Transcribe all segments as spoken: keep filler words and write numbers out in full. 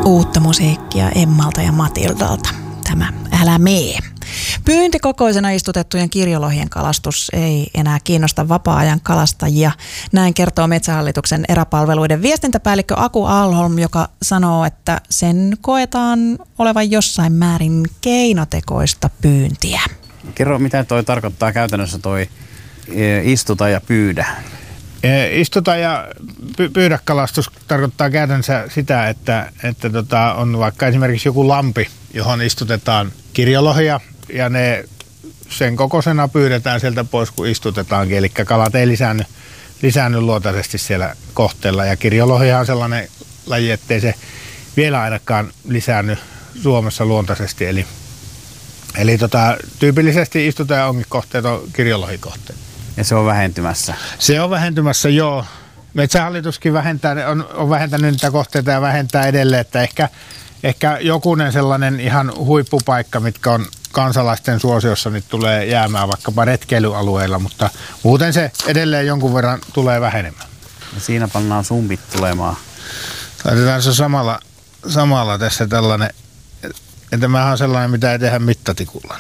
Uutta musiikkia Emmalta ja Matildalta. Tämä Älä mee. Pyyntikokoisena istutettujen kirjolohien kalastus ei enää kiinnosta vapaa-ajan kalastajia. Näin kertoo Metsähallituksen eräpalveluiden viestintäpäällikkö Aku Alholm, joka sanoo, että sen koetaan olevan jossain määrin keinotekoista pyyntiä. Kerro, mitä toi tarkoittaa käytännössä toi istuta ja pyydä? Istuta ja pyydä kalastus tarkoittaa käytännössä sitä, että, että tota on vaikka esimerkiksi joku lampi, johon istutetaan kirjolohia ja ne sen kokoisena pyydetään sieltä pois, kun istutetaankin. Eli kalat ei lisäänny, lisäänny luontaisesti siellä kohteella. Ja kirjolohia on sellainen laji, ettei se vielä ainakaan lisäänny Suomessa luontaisesti. Eli, eli tota, tyypillisesti istuta- ja ongikohteet on kirjolohikohteet. Ja se on vähentymässä? Se on vähentymässä, joo. Metsähallituskin vähentää, on, on vähentänyt niitä kohteita ja vähentää edelleen, että ehkä, ehkä jokunen sellainen ihan huippupaikka, mitkä on kansalaisten suosiossa, niin tulee jäämään vaikkapa retkeilyalueilla, mutta muuten se edelleen jonkun verran tulee vähenemään. Ja siinä pannaan sumpit tulemaan. Laitetaan se samalla, samalla tässä tällainen, ja tämähän on sellainen, mitä ei tehdä mittatikulla.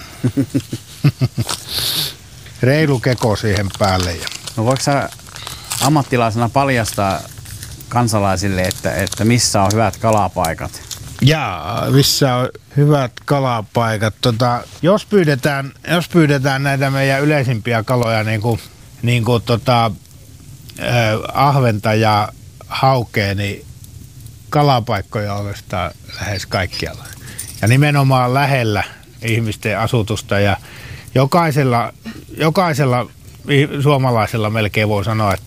Reilu keko siihen päälle. No voiko sä ammattilaisena paljastaa kansalaisille, että, että missä on hyvät kalapaikat? Jaa, missä on hyvät kalapaikat. Tota, jos, pyydetään, jos pyydetään näitä meidän yleisimpiä kaloja, niin kuin, niin kuin tota, äh, ahventa ja haukea, niin kalapaikkoja on oikeastaan lähes kaikkialla. Ja nimenomaan lähellä ihmisten asutusta ja jokaisella, jokaisella suomalaisella melkein voi sanoa, että